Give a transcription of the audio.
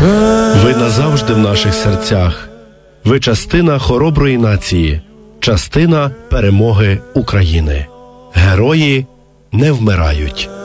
Ви назавжди в наших серцях. Ви частина хороброї нації, частина перемоги України. Герої не вмирають.